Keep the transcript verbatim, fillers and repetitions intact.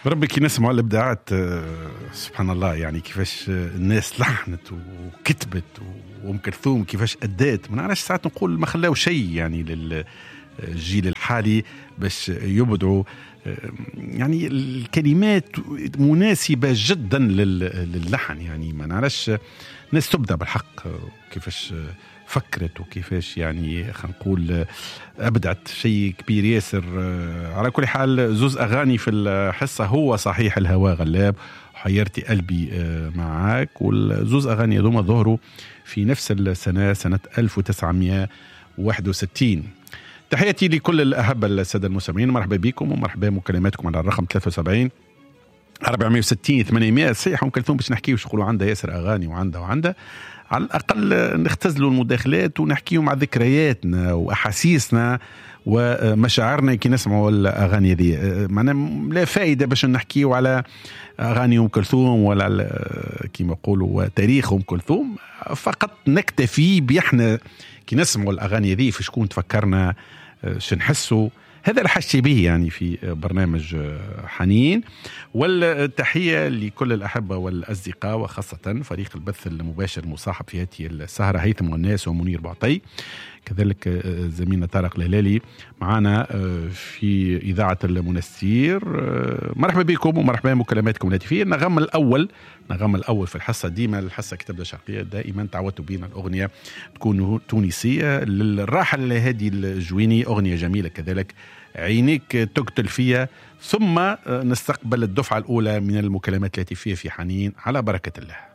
بربي كي نسمع الابداعات سبحان الله، يعني كيفاش الناس لحنت وكتبت، وأم كلثوم كيفاش أدات. ما نعرفش ساعات نقول ما خلاو شيء يعني للجيل الحالي باش يبدعوا. يعني الكلمات مناسبة جدا للحن، يعني ما نعرفش ناس تبدع بالحق كيفاش فكرت وكيفاش يعني خلينا نقول أبدعت شيء كبير ياسر. على كل حال زوز أغاني في الحصة، هو صحيح الهوى غلاب، حيرتي قلبي معاك، والزوز أغاني هذوما ظهروا في نفس السنة، سنة ألف وتسعمائة وواحد وستين. تحياتي لكل الأحبة السادة المستمعين، مرحبا بكم ومرحبا مكالماتكم على الرقم ثلاثة وسبعين أربعمائة وستين ثمانمائة. صحيح أم كلثوم باش نحكي وش يقولوا عندها ياسر أغاني وعندها وعندها على الأقل نختزلوا المداخلات ونحكيوا مع ذكرياتنا وأحاسيسنا ومشاعرنا كي نسمعوا الأغاني ذي. معنا لا فائدة باش نحكيوا على أغاني أم كلثوم ولا كما يقولوا تاريخ أم كلثوم، فقط نكتفي بإحنا كي نسمعوا الأغاني ذي في شكون تفكرنا، شنحسوا. هذا الحشي به يعني في برنامج حنين. والتحية لكل الأحبة والأصدقاء وخاصة فريق البث المباشر المصاحب في هذه السهرة، هيثم والناس ومنير بعطي، كذلك زميلنا طارق الهلالي معنا في إذاعة المنستير. مرحبا بكم ومرحبا مكالماتكم الهاتفية. النغم الأول نغم الأول في الحصة، ديما الحصة كتاب شرقية دائما تعودتوا بينا الأغنية تكون تونسية للراحل هادي الجويني، أغنية جميلة كذلك عينيك تقتل فيها. ثم نستقبل الدفعة الأولى من المكالمات الهاتفية في حنين على بركة الله.